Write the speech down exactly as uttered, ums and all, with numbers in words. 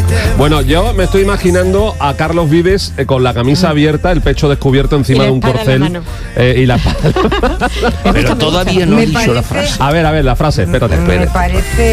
Bueno, yo me estoy imaginando a Carlos Vives eh, con la camisa abierta, el pecho descubierto encima de un corcel eh, y la espada. Pero todavía no he dicho la frase. A ver, a ver, la frase, espérate. Me parece